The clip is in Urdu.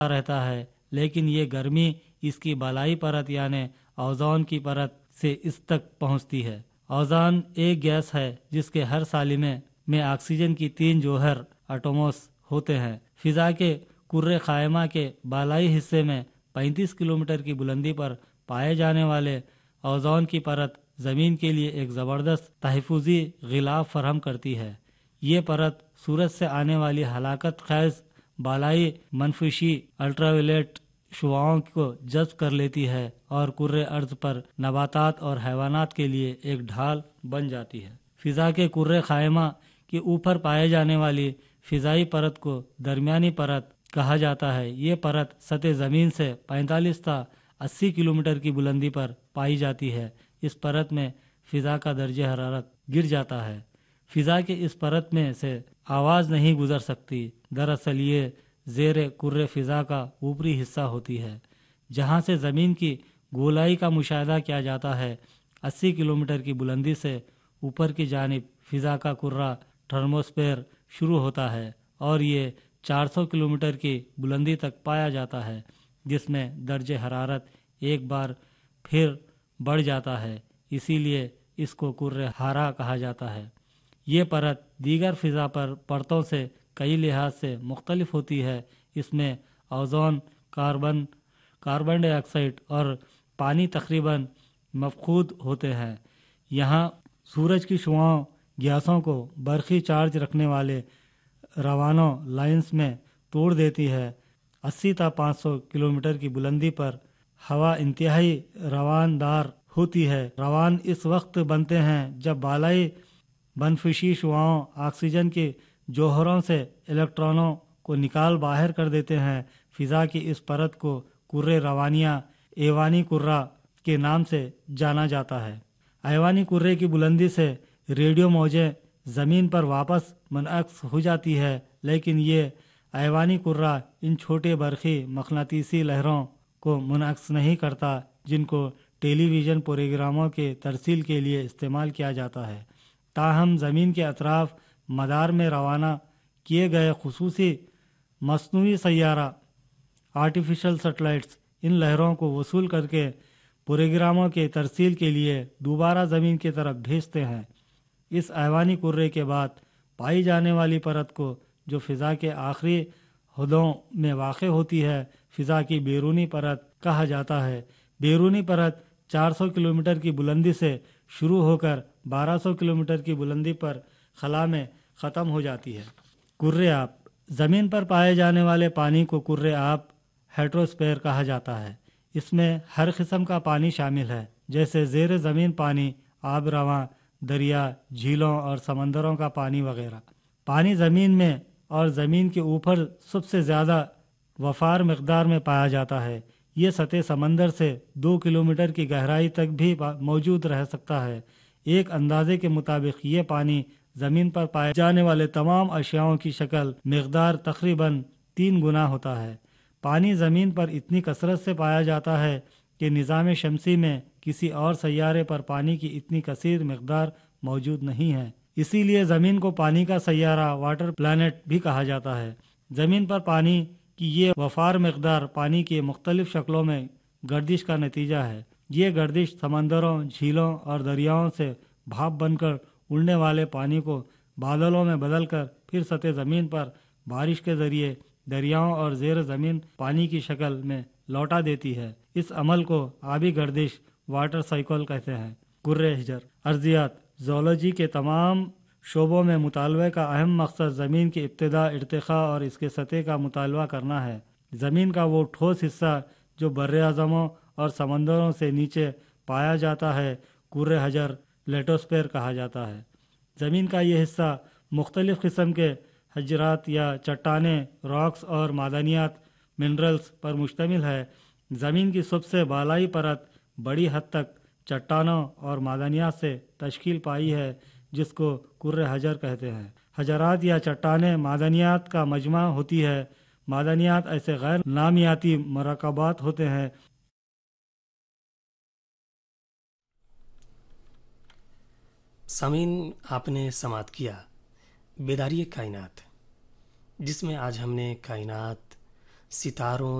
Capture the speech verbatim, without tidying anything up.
رہتا ہے، لیکن یہ گرمی اس کی بالائی پرت یعنی اوزون کی پرت سے اس تک پہنچتی ہے۔ اوزون ایک گیس ہے جس کے ہر سالمے میں آکسیجن کی تین جوہر ایٹمز ہوتے ہیں۔ فضا کے کرۂ خائمہ کے بالائی حصے میں پینتیس کلومیٹر کی بلندی پر پائے جانے والے اوزون کی پرت زمین کے لیے ایک زبردست تحفظی غلاف فراہم کرتی ہے۔ یہ پرت سورج سے آنے والی ہلاکت خیز بالائی منفشی الٹراوائلیٹ شعاؤں کو جذب کر لیتی ہے اور کرۂ ارض پر نباتات اور حیوانات کے لیے ایک ڈھال بن جاتی ہے۔ فضا کے کرۂ خائمہ کے اوپر پائے جانے والی فضائی پرت کو درمیانی پرت کہا جاتا ہے۔ یہ پرت سطح زمین سے پینتالیس تا اسی کلومیٹر کی بلندی پر پائی جاتی ہے۔ اس پرت میں فضا کا درجہ حرارت گر جاتا ہے۔ فضا کے اس پرت میں سے آواز نہیں گزر سکتی۔ دراصل یہ زیر کرۂ فضا کا اوپری حصہ ہوتی ہے جہاں سے زمین کی گولائی کا مشاہدہ کیا جاتا ہے۔ اسی کلومیٹر کی بلندی سے اوپر کی جانب فضا کا کرہ تھرموسفیر شروع ہوتا ہے اور یہ چار سو کلومیٹر کی بلندی تک پایا جاتا ہے، جس میں درجہ حرارت ایک بار پھر بڑھ جاتا ہے، اسی لیے اس کو کرۂ ہارا کہا جاتا ہے۔ یہ پرت دیگر فضا پر پرتوں سے کئی لحاظ سے مختلف ہوتی ہے۔ اس میں اوزون، کاربن کاربن ڈائی آکسائڈ اور پانی تقریباً مفقود ہوتے ہیں۔ یہاں سورج کی شعاؤں گیسوں کو برقی چارج رکھنے والے روانوں لائنز میں توڑ دیتی ہے۔ اسی تا پانچ سو کلومیٹر کی بلندی پر ہوا انتہائی روان دار ہوتی ہے۔ روان اس وقت بنتے ہیں جب بالائی بنفشی شعاؤں آکسیجن کے جوہروں سے الیکٹرانوں کو نکال باہر کر دیتے ہیں۔ فضا کی اس پرت کو کرۂ روانیہ ایوانی کرہ کے نام سے جانا جاتا ہے۔ ایوانی کرہ کی بلندی سے ریڈیو موجیں زمین پر واپس منعکس ہو جاتی ہے، لیکن یہ ایوانی کرہ ان چھوٹے برقی مقناطیسی لہروں کو منعکس نہیں کرتا جن کو ٹیلی ویژن پروگراموں کے ترسیل کے لیے استعمال کیا جاتا ہے۔ تاہم زمین کے اطراف مدار میں روانہ کیے گئے خصوصی مصنوعی سیارہ آرٹیفیشل سیٹلائٹس ان لہروں کو وصول کر کے پروگراموں کے ترسیل کے لیے دوبارہ زمین کی طرف بھیجتے ہیں۔ اس ایوانی کرہ کے بعد پائی جانے والی پرت کو، جو فضا کے آخری حدوں میں واقع ہوتی ہے، فضا کی بیرونی پرت کہا جاتا ہے۔ بیرونی پرت چار سو کلومیٹر کی بلندی سے شروع ہو کر بارہ سو کلومیٹر کی بلندی پر خلا میں ختم ہو جاتی ہے۔ کرۂ آب، زمین پر پائے جانے والے پانی کو کرۂ آب ہائیڈروسفیر کہا جاتا ہے۔ اس میں ہر قسم کا پانی شامل ہے، جیسے زیر زمین پانی، آب رواں، دریا، جھیلوں اور سمندروں کا پانی وغیرہ۔ پانی زمین میں اور زمین کے اوپر سب سے زیادہ وفار مقدار میں پایا جاتا ہے۔ یہ سطح سمندر سے دو کلومیٹر کی گہرائی تک بھی موجود رہ سکتا ہے۔ ایک اندازے کے مطابق یہ پانی زمین پر پائے جانے والے تمام اشیاء کی شکل مقدار تقریباً تین گنا ہوتا ہے۔ پانی زمین پر اتنی کثرت سے پایا جاتا ہے کہ نظام شمسی میں کسی اور سیارے پر پانی کی اتنی کثیر مقدار موجود نہیں ہے۔ اسی لیے زمین کو پانی کا سیارہ، واٹر پلانٹ بھی کہا جاتا ہے۔ زمین پر پانی کی یہ وفار مقدار پانی کی مختلف شکلوں میں گردش کا نتیجہ ہے۔ یہ گردش سمندروں، جھیلوں اور دریاؤں سے بھاپ بن کر اڑنے والے پانی کو بادلوں میں بدل کر پھر سطح زمین پر بارش کے ذریعے دریاؤں اور زیر زمین پانی کی شکل میں لوٹا دیتی ہے۔ اس عمل کو آبی گردش، واٹر سائیکل کہتے ہیں۔ کرۂ حجر، ارضیات، زولوجی کے تمام شعبوں میں مطالعے کا اہم مقصد زمین کی ابتدا، ارتقاء اور اس کے سطح کا مطالعہ کرنا ہے۔ زمین کا وہ ٹھوس حصہ جو براعظموں اور سمندروں سے نیچے پایا جاتا ہے، کرۂ حجر لیٹوسفیر کہا جاتا ہے۔ زمین کا یہ حصہ مختلف قسم کے حجرات یا چٹانیں، راکس اور معدنیات، منرلز پر مشتمل ہے۔ زمین کی سب سے بالائی پرت بڑی حد تک چٹانوں اور معدنیات سے تشکیل پائی ہے، جس کو کرۂ حجر کہتے ہیں۔ حجرات یا چٹانیں معدنیات کا مجمع ہوتی ہے۔ معدنیات ایسے غیر نامیاتی مرکبات ہوتے ہیں سامعین، آپ نے سماعت کیا بیداری کائنات، جس میں آج ہم نے کائنات، ستاروں